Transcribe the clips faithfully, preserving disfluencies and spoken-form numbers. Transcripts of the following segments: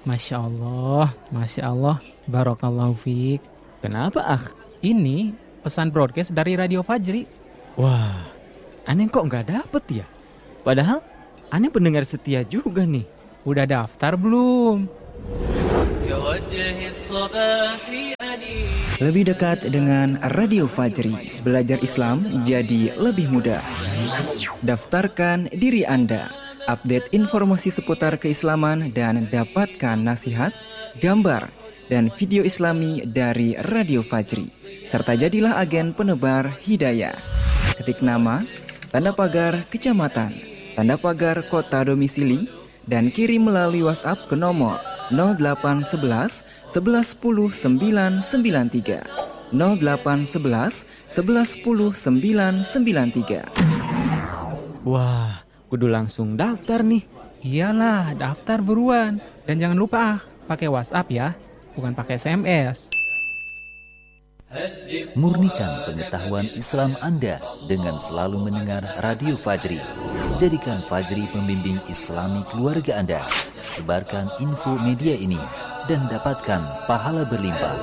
Masya Allah, Masya Allah, Barakallahu fiik. Kenapa, Akh? Ini pesan broadcast dari Radio Fajri. Wah, aneh kok nggak dapet ya? Padahal aneh pendengar setia juga nih. Udah daftar belum? Lebih dekat dengan Radio Fajri, belajar Islam jadi lebih mudah. Daftarkan diri Anda, update informasi seputar keislaman dan dapatkan nasihat, gambar, dan video Islami dari Radio Fajri. Serta jadilah agen penebar hidayah. Ketik nama, tanda pagar kecamatan, tanda pagar kota domisili, dan kirim melalui WhatsApp ke nomor nol delapan satu satu, satu satu nol sembilan sembilan tiga nol delapan satu satu, satu satu nol sembilan sembilan tiga. Wah, kudu langsung daftar nih. Iyalah, daftar buruan. Dan jangan lupa, pakai WhatsApp ya, bukan pakai S M S. Murnikan pengetahuan Islam Anda dengan selalu mendengar Radio Fajri. Jadikan Fajri pembimbing Islami keluarga Anda. Sebarkan info media ini dan dapatkan pahala berlimpah.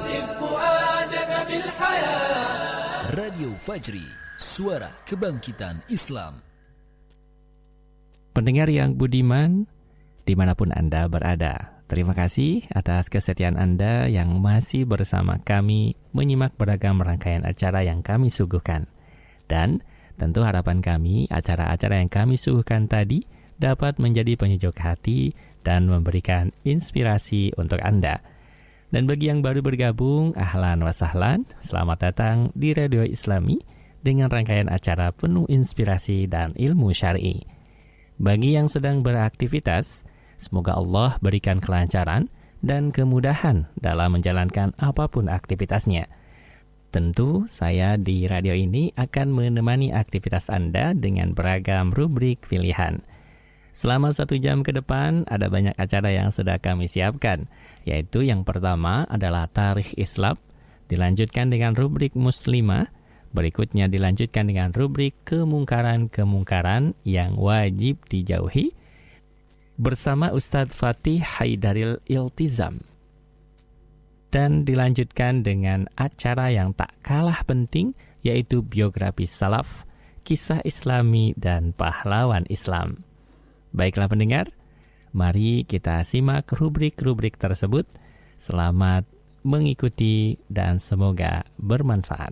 Radio Fajri, suara kebangkitan Islam. Pendengar yang budiman, dimanapun Anda berada, terima kasih atas kesetiaan Anda yang masih bersama kami menyimak beragam rangkaian acara yang kami suguhkan. Dan tentu harapan kami, acara-acara yang kami suguhkan tadi dapat menjadi penyejuk hati dan memberikan inspirasi untuk Anda. Dan bagi yang baru bergabung, ahlan wa sahlan, selamat datang di Radio Islami dengan rangkaian acara penuh inspirasi dan ilmu syar'i. Bagi yang sedang beraktivitas, semoga Allah berikan kelancaran dan kemudahan dalam menjalankan apapun aktivitasnya. Tentu saya di radio ini akan menemani aktivitas Anda dengan beragam rubrik pilihan. Selama satu jam ke depan ada banyak acara yang sudah kami siapkan, yaitu yang pertama adalah Tarikh Islam, dilanjutkan dengan rubrik Muslimah, berikutnya dilanjutkan dengan rubrik Kemungkaran-Kemungkaran yang wajib dijauhi, bersama Ustadz Fatih Haidaril Iltizam. Dan dilanjutkan dengan acara yang tak kalah penting, yaitu biografi salaf, kisah islami, dan pahlawan Islam. Baiklah pendengar, mari kita simak rubrik-rubrik tersebut. Selamat mengikuti dan semoga bermanfaat.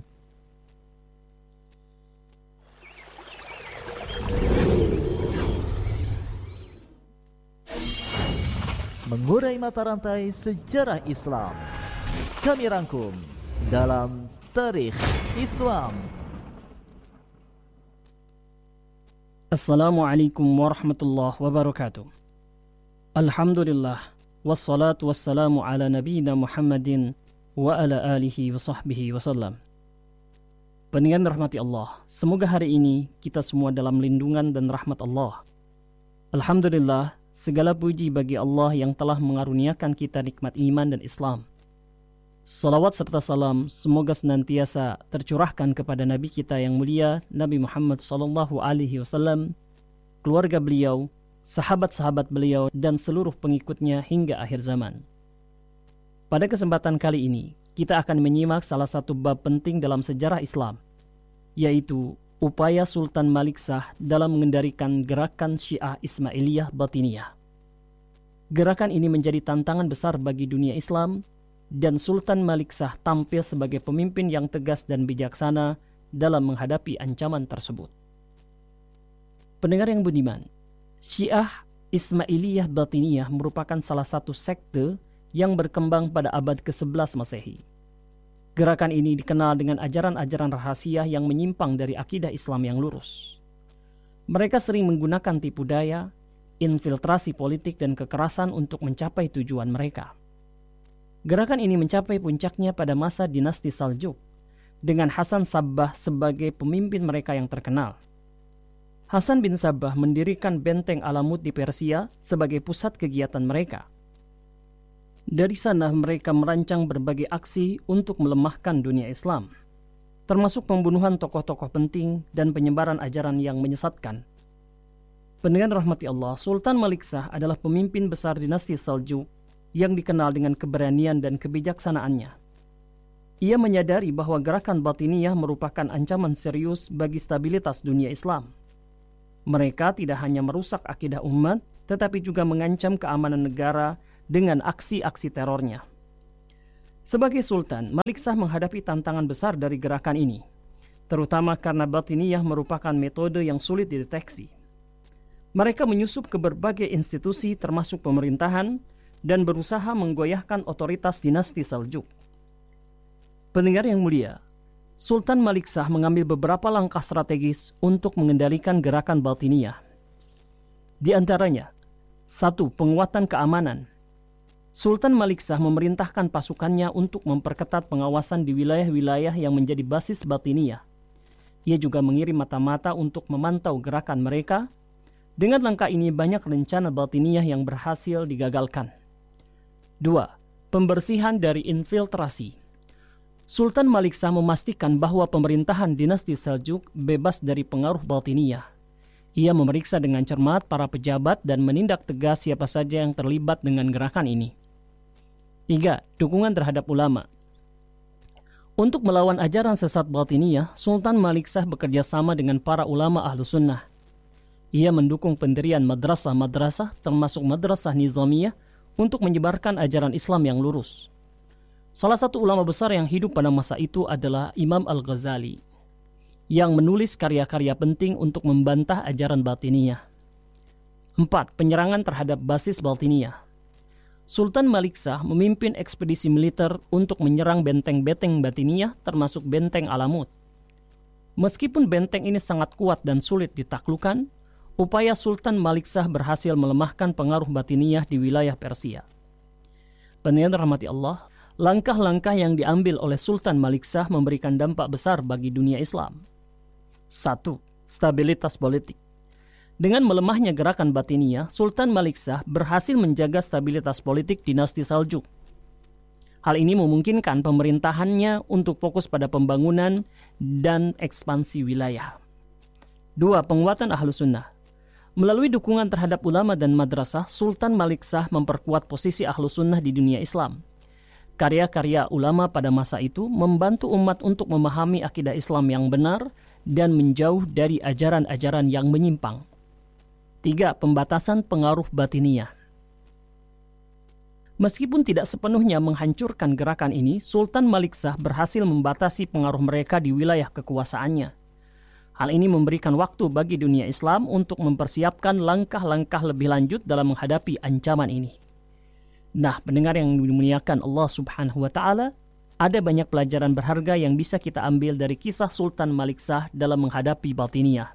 Mengurai mata rantai sejarah Islam, kami rangkum dalam Tarikh Islam. Assalamualaikum warahmatullahi wabarakatuh. Alhamdulillah, wassalatu wassalamu ala nabiyina Muhammadin wa ala alihi wa sahbihi wasallam. Pendengar rahmati Allah, semoga hari ini kita semua dalam lindungan dan rahmat Allah. Alhamdulillah, segala puji bagi Allah yang telah mengaruniakan kita nikmat iman dan Islam. Salawat serta salam semoga senantiasa tercurahkan kepada Nabi kita yang mulia, Nabi Muhammad sallallahu alaihi wasallam, keluarga beliau, sahabat-sahabat beliau, dan seluruh pengikutnya hingga akhir zaman. Pada kesempatan kali ini, kita akan menyimak salah satu bab penting dalam sejarah Islam, yaitu upaya Sultan Malik Shah dalam mengendalikan gerakan Syiah Ismailiyah Batiniyah. Gerakan ini menjadi tantangan besar bagi dunia Islam, dan Sultan Malik Shah tampil sebagai pemimpin yang tegas dan bijaksana dalam menghadapi ancaman tersebut. Pendengar yang budiman, Syiah Ismailiyah Batiniyah merupakan salah satu sekte yang berkembang pada abad kesebelas Masehi. Gerakan ini dikenal dengan ajaran-ajaran rahasia yang menyimpang dari akidah Islam yang lurus. Mereka sering menggunakan tipu daya, infiltrasi politik, dan kekerasan untuk mencapai tujuan mereka. Gerakan ini mencapai puncaknya pada masa dinasti Saljuk, dengan Hasan Sabbah sebagai pemimpin mereka yang terkenal. Hasan bin Sabbah mendirikan benteng Alamut di Persia sebagai pusat kegiatan mereka. Dari sana mereka merancang berbagai aksi untuk melemahkan dunia Islam, termasuk pembunuhan tokoh-tokoh penting dan penyebaran ajaran yang menyesatkan. Pendengar rahmati Allah, Sultan Malik Shah adalah pemimpin besar dinasti Saljuk yang dikenal dengan keberanian dan kebijaksanaannya. Ia menyadari bahwa gerakan batiniyah merupakan ancaman serius bagi stabilitas dunia Islam. Mereka tidak hanya merusak akidah umat, tetapi juga mengancam keamanan negara dengan aksi-aksi terornya. Sebagai sultan, Malik Shah menghadapi tantangan besar dari gerakan ini, terutama karena batiniyah merupakan metode yang sulit dideteksi. Mereka menyusup ke berbagai institusi termasuk pemerintahan dan berusaha menggoyahkan otoritas dinasti Seljuk. Pendengar yang mulia, Sultan Malik Shah mengambil beberapa langkah strategis untuk mengendalikan gerakan batiniyah. Di antaranya, satu, penguatan keamanan. Sultan Malik Shah memerintahkan pasukannya untuk memperketat pengawasan di wilayah-wilayah yang menjadi basis batiniyah. Ia juga mengirim mata-mata untuk memantau gerakan mereka. Dengan langkah ini banyak rencana batiniyah yang berhasil digagalkan. Dua, pembersihan dari infiltrasi. Sultan Malik Shah memastikan bahwa pemerintahan dinasti Seljuk bebas dari pengaruh batiniyah. Ia memeriksa dengan cermat para pejabat dan menindak tegas siapa saja yang terlibat dengan gerakan ini. Tiga, dukungan terhadap ulama. Untuk melawan ajaran sesat batiniyah, Sultan Malik Shah bekerja sama dengan para ulama ahlu sunnah. Ia mendukung pendirian madrasah-madrasah termasuk madrasah nizamiyah untuk menyebarkan ajaran Islam yang lurus. Salah satu ulama besar yang hidup pada masa itu adalah Imam Al-Ghazali, yang menulis karya-karya penting untuk membantah ajaran batiniyah. Empat, penyerangan terhadap basis batiniyah. Sultan Malik Shah memimpin ekspedisi militer untuk menyerang benteng-benteng batiniyah termasuk benteng Alamut. Meskipun benteng ini sangat kuat dan sulit ditaklukkan, upaya Sultan Malik Shah berhasil melemahkan pengaruh batiniyah di wilayah Persia. Pendengar rahmati Allah, langkah-langkah yang diambil oleh Sultan Malik Shah memberikan dampak besar bagi dunia Islam. Satu, stabilitas politik. Dengan melemahnya gerakan batiniyah, Sultan Malik Shah berhasil menjaga stabilitas politik dinasti Seljuk. Hal ini memungkinkan pemerintahannya untuk fokus pada pembangunan dan ekspansi wilayah. Dua, penguatan ahlu sunnah. Melalui dukungan terhadap ulama dan madrasah, Sultan Malik Shah memperkuat posisi ahlu sunnah di dunia Islam. Karya-karya ulama pada masa itu membantu umat untuk memahami akidah Islam yang benar dan menjauh dari ajaran-ajaran yang menyimpang. Tiga, pembatasan pengaruh batiniyah. Meskipun tidak sepenuhnya menghancurkan gerakan ini, Sultan Malik Shah berhasil membatasi pengaruh mereka di wilayah kekuasaannya. Hal ini memberikan waktu bagi dunia Islam untuk mempersiapkan langkah-langkah lebih lanjut dalam menghadapi ancaman ini. Nah, pendengar yang dimuliakan Allah Subhanahu wa Ta'ala, ada banyak pelajaran berharga yang bisa kita ambil dari kisah Sultan Malik Shah dalam menghadapi batiniyah.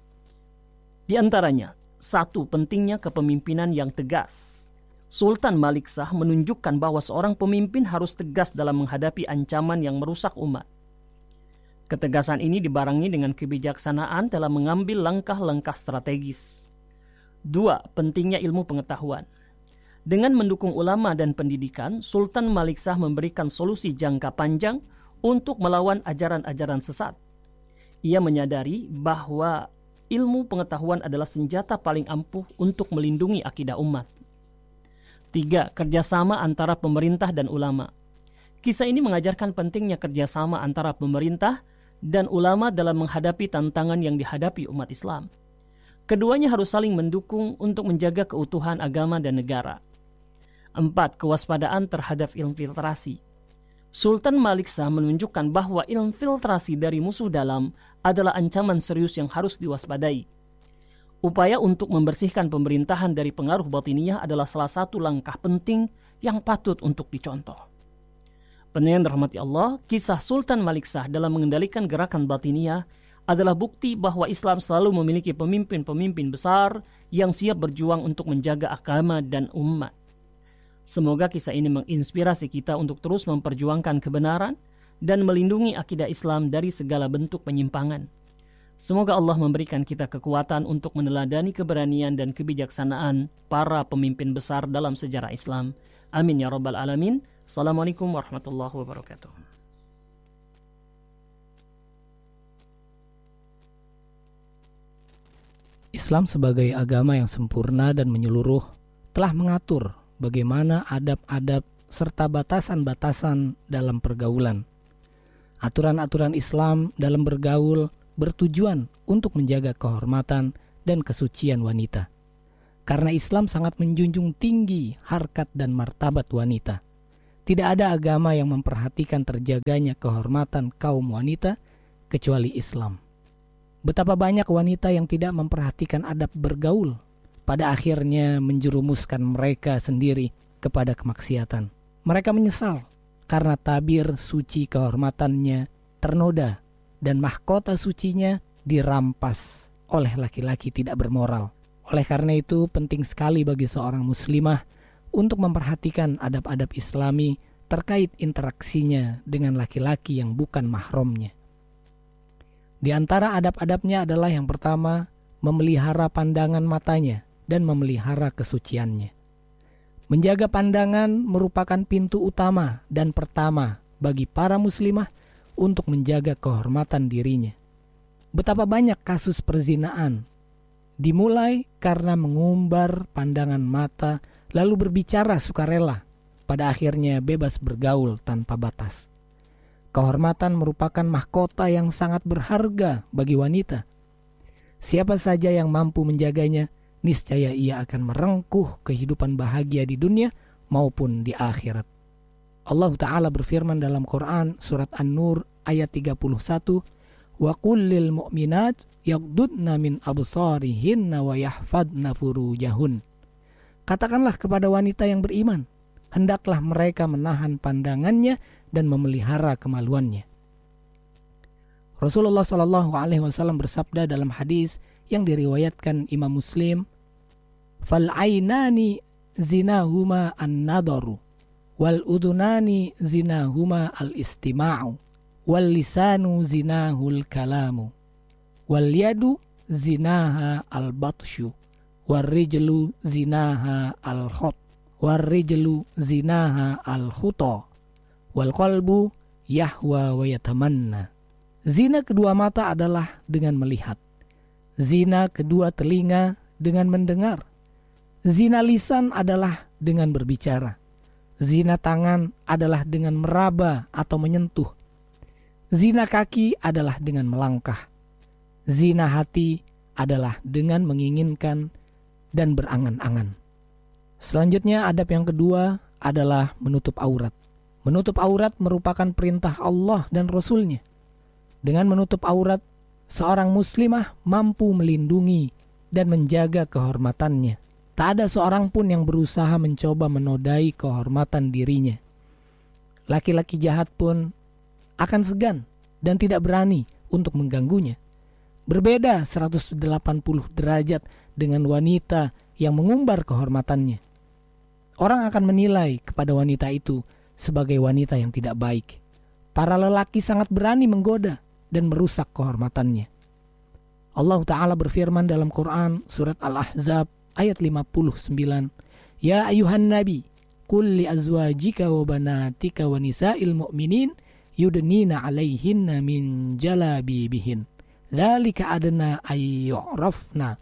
Di antaranya, satu, pentingnya kepemimpinan yang tegas. Sultan Malik Shah menunjukkan bahwa seorang pemimpin harus tegas dalam menghadapi ancaman yang merusak umat. Ketegasan ini dibarengi dengan kebijaksanaan dalam mengambil langkah-langkah strategis. Dua, pentingnya ilmu pengetahuan. Dengan mendukung ulama dan pendidikan, Sultan Malik Shah memberikan solusi jangka panjang untuk melawan ajaran-ajaran sesat. Ia menyadari bahwa ilmu pengetahuan adalah senjata paling ampuh untuk melindungi akidah umat. Tiga, kerjasama antara pemerintah dan ulama. Kisah ini mengajarkan pentingnya kerjasama antara pemerintah dan ulama dalam menghadapi tantangan yang dihadapi umat Islam. Keduanya harus saling mendukung untuk menjaga keutuhan agama dan negara. Empat, kewaspadaan terhadap infiltrasi. Sultan Malik Shah menunjukkan bahwa infiltrasi dari musuh dalam adalah ancaman serius yang harus diwaspadai. Upaya untuk membersihkan pemerintahan dari pengaruh batiniyah adalah salah satu langkah penting yang patut untuk dicontoh. Pendengar rahmati Allah, kisah Sultan Malik Shah dalam mengendalikan gerakan batiniyah adalah bukti bahwa Islam selalu memiliki pemimpin-pemimpin besar yang siap berjuang untuk menjaga agama dan umat. Semoga kisah ini menginspirasi kita untuk terus memperjuangkan kebenaran dan melindungi akidah Islam dari segala bentuk penyimpangan. Semoga Allah memberikan kita kekuatan untuk meneladani keberanian dan kebijaksanaan para pemimpin besar dalam sejarah Islam. Amin ya rabbal alamin. Assalamualaikum warahmatullahi wabarakatuh. Islam sebagai agama yang sempurna dan menyeluruh telah mengatur bagaimana adab-adab serta batasan-batasan dalam pergaulan. Aturan-aturan Islam dalam bergaul bertujuan untuk menjaga kehormatan dan kesucian wanita. Karena Islam sangat menjunjung tinggi harkat dan martabat wanita. Tidak ada agama yang memperhatikan terjaganya kehormatan kaum wanita kecuali Islam. Betapa banyak wanita yang tidak memperhatikan adab bergaul, pada akhirnya menjerumuskan mereka sendiri kepada kemaksiatan. Mereka menyesal karena tabir suci kehormatannya ternoda dan mahkota sucinya dirampas oleh laki-laki tidak bermoral. Oleh karena itu penting sekali bagi seorang muslimah untuk memperhatikan adab-adab Islami terkait interaksinya dengan laki-laki yang bukan mahramnya. Di antara adab-adabnya adalah yang pertama, memelihara pandangan matanya dan memelihara kesuciannya. Menjaga pandangan merupakan pintu utama dan pertama bagi para muslimah untuk menjaga kehormatan dirinya. Betapa banyak kasus perzinaan dimulai karena mengumbar pandangan mata lalu berbicara sukarela, pada akhirnya bebas bergaul tanpa batas. Kehormatan merupakan mahkota yang sangat berharga bagi wanita. Siapa saja yang mampu menjaganya, niscaya ia akan merengkuh kehidupan bahagia di dunia maupun di akhirat. Allah Ta'ala berfirman dalam Quran surat An-Nur ayat tiga puluh satu, wa kullil mu'minat yaghdudna min absarihinna wa yahfadna furujahun. Katakanlah kepada wanita yang beriman, hendaklah mereka menahan pandangannya dan memelihara kemaluannya. Rasulullah Shallallahu Alaihi Wasallam bersabda dalam hadis yang diriwayatkan Imam Muslim, fal ainani zinahuma an-nadaru, wal udunani zinahuma al-istima'u, wal lisanu zinahul kalamu, wal yadu zinaha al-batshu, wal rijlu zinaha al-khut, wal rijlu zinaha al-khuta, wal qalbu yahwa wa yatamanna. Zina kedua mata adalah dengan melihat. Zina kedua telinga dengan mendengar. Zina lisan adalah dengan berbicara. Zina tangan adalah dengan meraba atau menyentuh. Zina kaki adalah dengan melangkah. Zina hati adalah dengan menginginkan dan berangan-angan. Selanjutnya adab yang kedua adalah menutup aurat. Menutup aurat merupakan perintah Allah dan Rasul-Nya. Dengan menutup aurat, seorang muslimah mampu melindungi dan menjaga kehormatannya. Tak ada seorang pun yang berusaha mencoba menodai kehormatan dirinya. Laki-laki jahat pun akan segan dan tidak berani untuk mengganggunya. Berbeda seratus delapan puluh derajat dengan wanita yang mengumbar kehormatannya. Orang akan menilai kepada wanita itu sebagai wanita yang tidak baik. Para lelaki sangat berani menggoda dan merusak kehormatannya. Allah Ta'ala berfirman dalam Quran surat Al-Ahzab ayat lima puluh sembilan, ya ayuhan nabi qul li azwajika wa banatika wa nisa'il mu'minin yudnina alaihinna min jalabibihin dzalika adna ay yu'rafna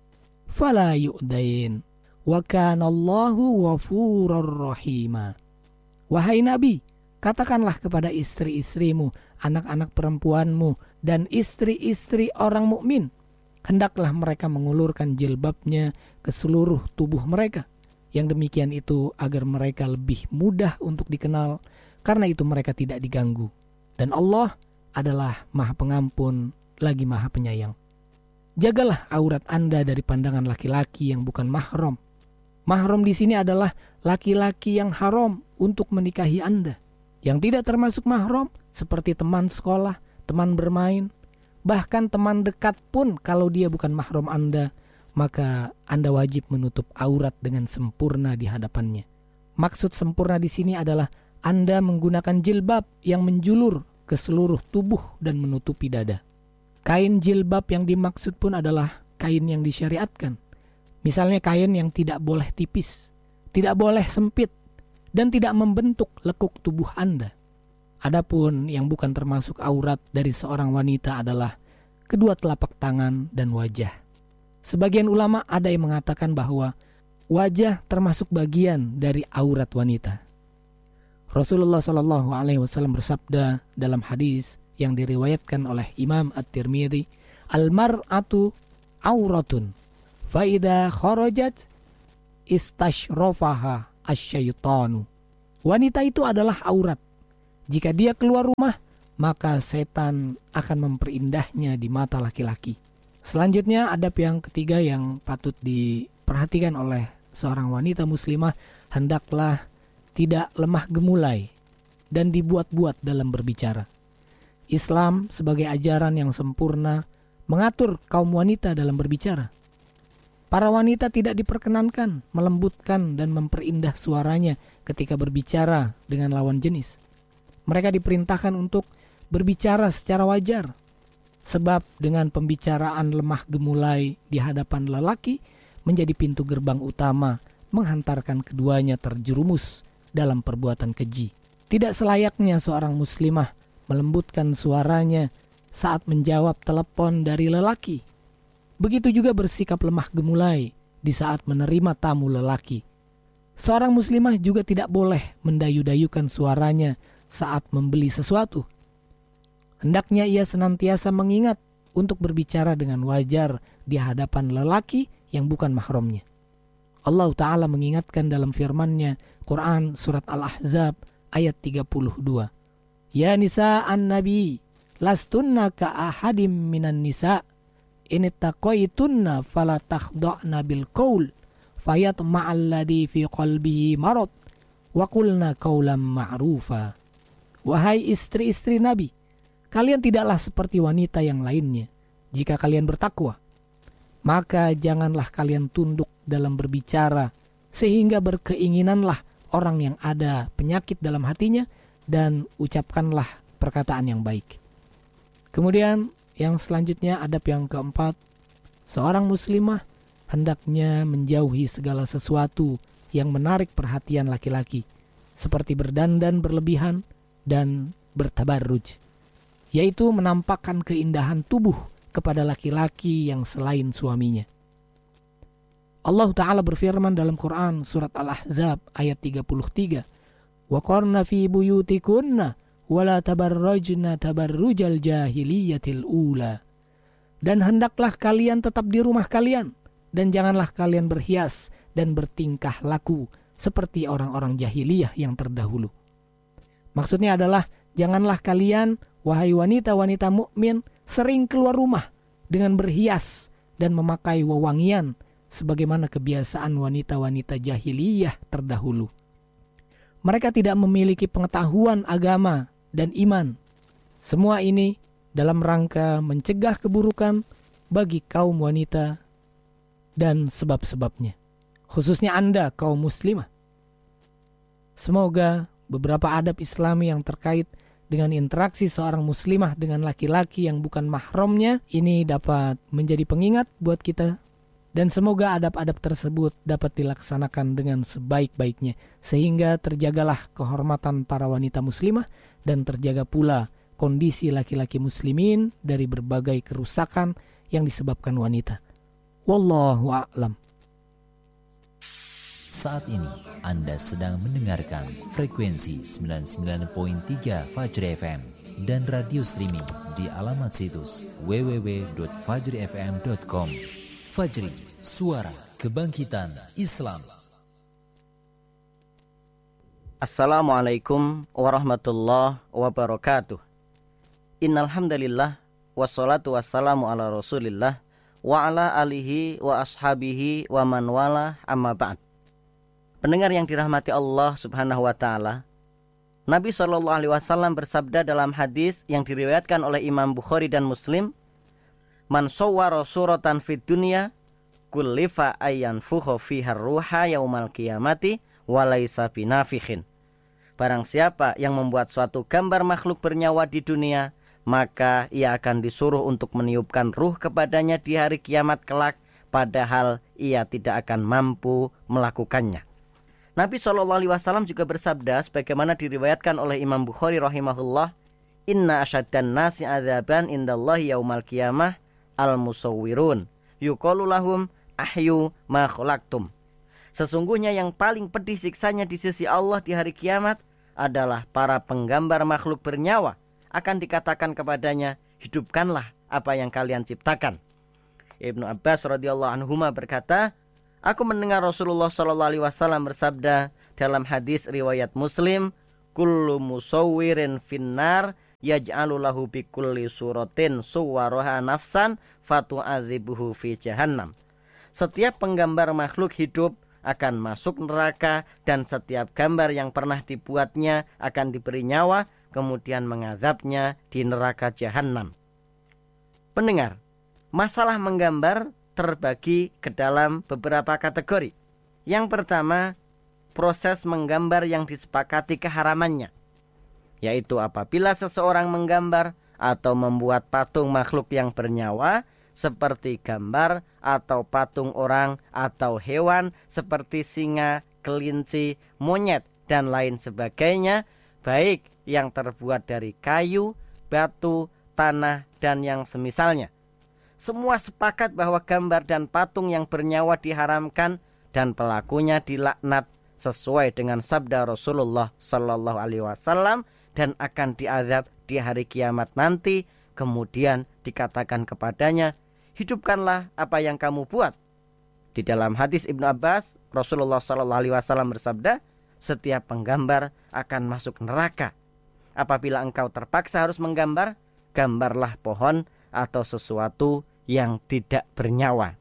fala yu'dain wa kana Allahu ghafurur rahima. Wahai nabi, katakanlah kepada istri-istrimu, anak-anak perempuanmu, dan istri-istri orang mukmin, hendaklah mereka mengulurkan jilbabnya ke seluruh tubuh mereka. Yang demikian itu agar mereka lebih mudah untuk dikenal, karena itu mereka tidak diganggu. Dan Allah adalah Maha Pengampun lagi Maha Penyayang. Jagalah aurat Anda dari pandangan laki-laki yang bukan mahram. Mahram di sini adalah laki-laki yang haram untuk menikahi Anda. Yang tidak termasuk mahram seperti teman sekolah, teman bermain, bahkan teman dekat pun kalau dia bukan mahram Anda, maka Anda wajib menutup aurat dengan sempurna di hadapannya. Maksud sempurna di sini adalah Anda menggunakan jilbab yang menjulur ke seluruh tubuh dan menutupi dada. Kain jilbab yang dimaksud pun adalah kain yang disyariatkan. Misalnya kain yang tidak boleh tipis, tidak boleh sempit, dan tidak membentuk lekuk tubuh Anda. Adapun yang bukan termasuk aurat dari seorang wanita adalah kedua telapak tangan dan wajah. Sebagian ulama ada yang mengatakan bahwa wajah termasuk bagian dari aurat wanita. Rasulullah shallallahu alaihi wasallam bersabda dalam hadis yang diriwayatkan oleh Imam At-Tirmidzi, "Al-mar'atu auratun, fa idza kharajat istashrafaha asyaitanu." Wanita itu adalah aurat. Jika dia keluar rumah, maka setan akan memperindahnya di mata laki-laki. Selanjutnya, adab yang ketiga yang patut diperhatikan oleh seorang wanita muslimah, hendaklah tidak lemah gemulai dan dibuat-buat dalam berbicara. Islam sebagai ajaran yang sempurna mengatur kaum wanita dalam berbicara. Para wanita tidak diperkenankan melembutkan dan memperindah suaranya ketika berbicara dengan lawan jenis. Mereka diperintahkan untuk berbicara secara wajar, sebab dengan pembicaraan lemah gemulai di hadapan lelaki menjadi pintu gerbang utama menghantarkan keduanya terjerumus dalam perbuatan keji. Tidak selayaknya seorang muslimah melembutkan suaranya saat menjawab telepon dari lelaki. Begitu juga bersikap lemah gemulai di saat menerima tamu lelaki. Seorang muslimah juga tidak boleh mendayu-dayukan suaranya saat membeli sesuatu. Hendaknya ia senantiasa mengingat untuk berbicara dengan wajar di hadapan lelaki yang bukan mahramnya. Allah Ta'ala mengingatkan dalam firman-Nya, Quran Surat Al-Ahzab ayat tiga puluh dua. Ya nisa'an nabi, lastunna ka'ahadim minan nisa' inittaqaitunna fala takhda'na bil qaul fayatma'alladhi fi qalbihi marad wa qulna qawlan ma'rufa. Wahai istri-istri Nabi, kalian tidaklah seperti wanita yang lainnya. Jika kalian bertakwa, maka janganlah kalian tunduk dalam berbicara sehingga berkeinginanlah orang yang ada penyakit dalam hatinya, dan ucapkanlah perkataan yang baik. Kemudian yang selanjutnya, adab yang keempat, seorang muslimah hendaknya menjauhi segala sesuatu yang menarik perhatian laki-laki, seperti berdandan berlebihan dan bertabarruj, yaitu menampakkan keindahan tubuh kepada laki-laki yang selain suaminya. Allah Ta'ala berfirman dalam Quran Surat Al-Ahzab ayat tiga puluh tiga, وَقَرْنَ فِي بُيُوتِكُنَّ وَلَا تَبَرَّجْنَ تَبَرُّجَ الْجَاهِلِيَّةِ الْأُولَى. Dan hendaklah kalian tetap di rumah kalian, dan janganlah kalian berhias dan bertingkah laku seperti orang-orang jahiliyah yang terdahulu. Maksudnya adalah, janganlah kalian, wahai wanita-wanita mukmin, sering keluar rumah dengan berhias dan memakai wewangian sebagaimana kebiasaan wanita-wanita jahiliyah terdahulu. Mereka tidak memiliki pengetahuan agama dan iman. Semua ini dalam rangka mencegah keburukan bagi kaum wanita dan sebab-sebabnya, khususnya Anda kaum muslimah. Semoga beberapa adab Islami yang terkait dengan interaksi seorang muslimah dengan laki-laki yang bukan mahramnya ini dapat menjadi pengingat buat kita, dan semoga adab-adab tersebut dapat dilaksanakan dengan sebaik-baiknya sehingga terjagalah kehormatan para wanita muslimah dan terjaga pula kondisi laki-laki muslimin dari berbagai kerusakan yang disebabkan wanita. Wallahu a'lam. Saat ini Anda sedang mendengarkan frekuensi sembilan puluh sembilan koma tiga Fajri F M dan radio streaming di alamat situs w w w titik fajri f m titik com. Fajri, suara kebangkitan Islam. Assalamualaikum warahmatullahi wabarakatuh. Innal hamdalillah wassalatu wassalamu ala Rasulillah wa ala alihi wa ashabihi wa man wala amma ba'd. Pendengar yang dirahmati Allah Subhanahu wa taala, Nabi sallallahu alaihi wasallam bersabda dalam hadis yang diriwayatkan oleh Imam Bukhari dan Muslim, "Man sawwara suratan fid dunya kullifa ayyanfukha fiha ruha yaumal qiyamati wa laisa binafikhin." Barang siapa yang membuat suatu gambar makhluk bernyawa di dunia, maka ia akan disuruh untuk meniupkan ruh kepadanya di hari kiamat kelak, padahal ia tidak akan mampu melakukannya. Nabi shallallahu alaihi wasallam juga bersabda sebagaimana diriwayatkan oleh Imam Bukhari rahimahullah, "Inna asyaddan nasi adzaban indallahi yaumal qiyamah al-musawwirun yuqalu lahum ahyu ma khalaqtum." Sesungguhnya yang paling pedih siksanya di sisi Allah di hari kiamat adalah para penggambar makhluk bernyawa. Akan dikatakan kepadanya, hidupkanlah apa yang kalian ciptakan. Ibnu Abbas radhiyallahu anhuma berkata, aku mendengar Rasulullah shallallahu alaihi wasallam bersabda dalam hadis riwayat Muslim, kullu musawwirin finnar yaj'alu lahu bi kulli suratin suwaraha nafsan fatu'adzibuhu fi jahannam. Setiap penggambar makhluk hidup akan masuk neraka dan setiap gambar yang pernah dibuatnya akan diberi nyawa kemudian mengazabnya di neraka jahannam. Pendengar, masalah menggambar terbagi ke dalam beberapa kategori. Yang pertama, proses menggambar yang disepakati keharamannya, yaitu apabila seseorang menggambar atau membuat patung makhluk yang bernyawa seperti gambar atau patung orang atau hewan seperti singa, kelinci, monyet, dan lain sebagainya, baik yang terbuat dari kayu, batu, tanah, dan yang semisalnya. Semua sepakat bahwa gambar dan patung yang bernyawa diharamkan dan pelakunya dilaknat sesuai dengan sabda Rasulullah Sallallahu Alaihi Wasallam dan akan diazab di hari kiamat nanti. Kemudian dikatakan kepadanya, hidupkanlah apa yang kamu buat. Di dalam hadis Ibnu Abbas, Rasulullah Sallallahu Alaihi Wasallam bersabda, setiap penggambar akan masuk neraka. Apabila engkau terpaksa harus menggambar, gambarlah pohon atau sesuatu yang tidak bernyawa.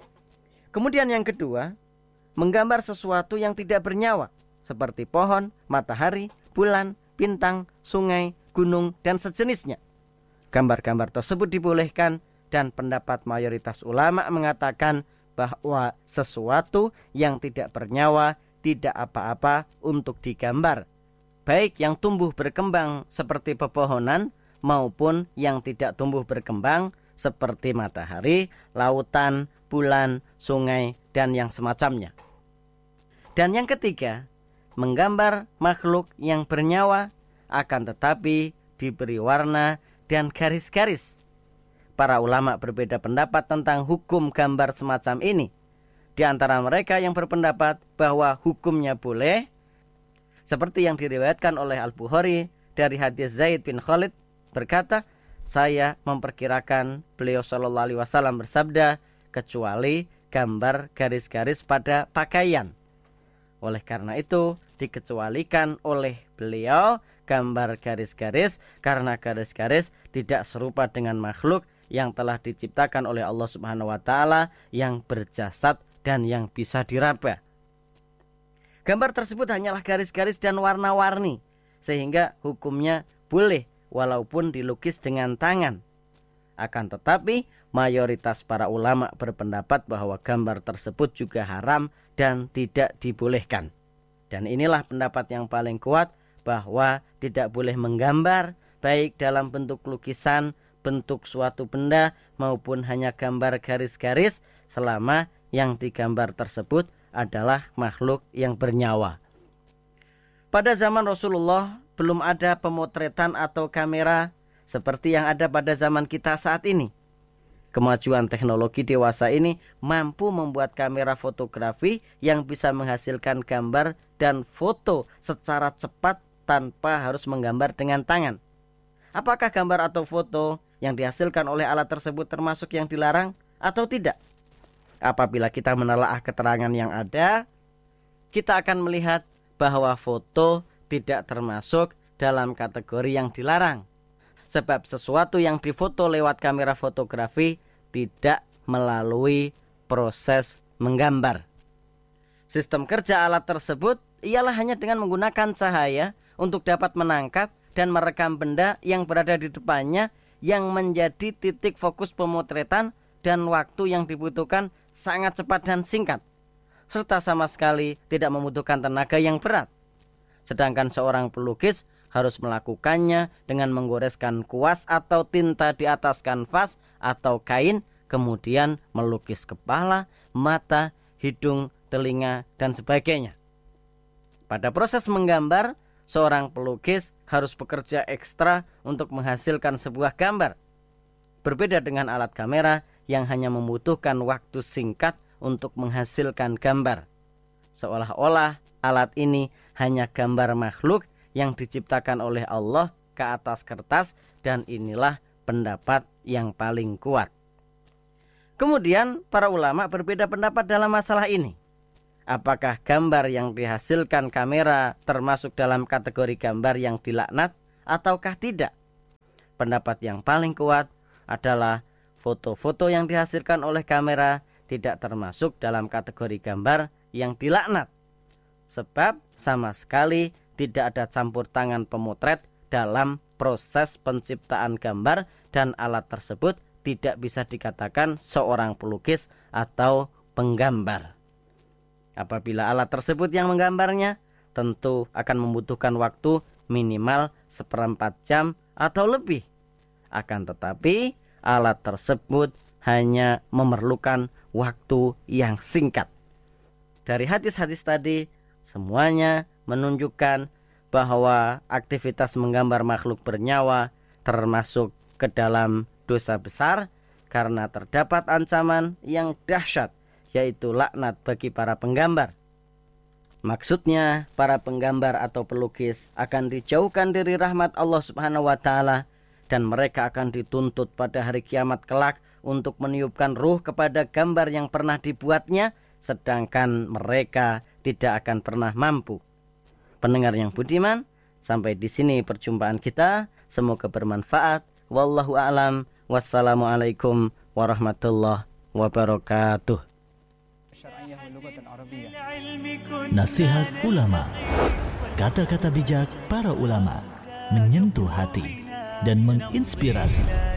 Kemudian yang kedua, menggambar sesuatu yang tidak bernyawa seperti pohon, matahari, bulan, bintang, sungai, gunung, dan sejenisnya. Gambar-gambar tersebut dibolehkan dan pendapat mayoritas ulama mengatakan bahwa sesuatu yang tidak bernyawa tidak apa-apa untuk digambar, baik yang tumbuh berkembang seperti pepohonan maupun yang tidak tumbuh berkembang seperti matahari, lautan, bulan, sungai, dan yang semacamnya. Dan yang ketiga, menggambar makhluk yang bernyawa akan tetapi diberi warna dan garis-garis. Para ulama berbeda pendapat tentang hukum gambar semacam ini. Di antara mereka yang berpendapat bahwa hukumnya boleh, seperti yang diriwayatkan oleh Al-Bukhari dari hadis Zaid bin Khalid berkata, saya memperkirakan beliau Shallallahu Alaihi Wasallam bersabda, kecuali gambar garis-garis pada pakaian. Oleh karena itu dikecualikan oleh beliau gambar garis-garis karena garis-garis tidak serupa dengan makhluk yang telah diciptakan oleh Allah Subhanahu wa taala yang berjasad dan yang bisa diraba. Gambar tersebut hanyalah garis-garis dan warna-warni, sehingga hukumnya boleh walaupun dilukis dengan tangan. Akan tetapi mayoritas para ulama berpendapat bahwa gambar tersebut juga haram dan tidak dibolehkan. Dan inilah pendapat yang paling kuat, bahwa tidak boleh menggambar baik dalam bentuk lukisan, bentuk suatu benda maupun hanya gambar garis-garis selama yang digambar tersebut adalah makhluk yang bernyawa. Pada zaman Rasulullah belum ada pemotretan atau kamera seperti yang ada pada zaman kita saat ini. Kemajuan teknologi dewasa ini mampu membuat kamera fotografi yang bisa menghasilkan gambar dan foto secara cepat tanpa harus menggambar dengan tangan. Apakah gambar atau foto yang dihasilkan oleh alat tersebut termasuk yang dilarang atau tidak? Apabila kita menelaah keterangan yang ada, kita akan melihat bahwa foto tidak termasuk dalam kategori yang dilarang. Sebab sesuatu yang difoto lewat kamera fotografi tidak melalui proses menggambar. Sistem kerja alat tersebut ialah hanya dengan menggunakan cahaya untuk dapat menangkap dan merekam benda yang berada di depannya, yang menjadi titik fokus pemotretan, dan waktu yang dibutuhkan sangat cepat dan singkat, serta sama sekali tidak membutuhkan tenaga yang berat. Sedangkan seorang pelukis harus melakukannya dengan menggoreskan kuas atau tinta di atas kanvas atau kain, kemudian melukis kepala, mata, hidung, telinga, dan sebagainya. Pada proses menggambar, seorang pelukis harus bekerja ekstra untuk menghasilkan sebuah gambar. Berbeda dengan alat kamera yang hanya membutuhkan waktu singkat untuk menghasilkan gambar. seolah-olah alat ini hanya gambar makhluk yang diciptakan oleh Allah ke atas kertas, dan inilah pendapat yang paling kuat. Kemudian para ulama berbeda pendapat dalam masalah ini. Apakah gambar yang dihasilkan kamera termasuk dalam kategori gambar yang dilaknat ataukah tidak? Pendapat yang paling kuat adalah foto-foto yang dihasilkan oleh kamera tidak termasuk dalam kategori gambar yang dilaknat. Sebab sama sekali tidak ada campur tangan pemotret dalam proses penciptaan gambar, dan alat tersebut tidak bisa dikatakan seorang pelukis atau penggambar. Apabila alat tersebut yang menggambarnya, tentu akan membutuhkan waktu minimal seperempat jam atau lebih. Akan tetapi alat tersebut hanya memerlukan waktu yang singkat. Dari hadis-hadis tadi semuanya menunjukkan bahwa aktivitas menggambar makhluk bernyawa termasuk ke dalam dosa besar karena terdapat ancaman yang dahsyat, yaitu laknat bagi para penggambar. Maksudnya para penggambar atau pelukis akan dijauhkan dari rahmat Allah Subhanahu wa taala, dan mereka akan dituntut pada hari kiamat kelak untuk meniupkan ruh kepada gambar yang pernah dibuatnya, sedangkan mereka tidak akan pernah mampu. Pendengar yang budiman, sampai di sini perjumpaan kita, semoga bermanfaat. Wallahu a'lam. Wassalamualaikum warahmatullahi wabarakatuh. Nasihat ulama. Kata-kata bijak para ulama menyentuh hati dan menginspirasi.